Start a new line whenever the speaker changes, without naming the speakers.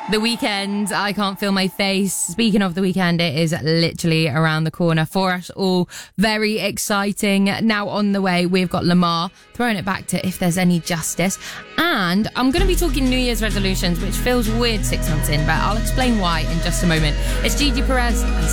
The weekend, I can't feel my face. Speaking of the weekend, it is literally around the corner for us all. Very exciting. Now on the way, we've got Lamar throwing it back to If There's Any Justice. And I'm going to be talking New Year's resolutions, which feels weird 6 months in, but I'll explain why in just a moment. It's Gigi Perez and